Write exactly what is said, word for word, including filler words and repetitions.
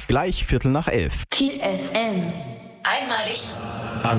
Gleich Viertel nach elf. Kiel F M. Einmalig.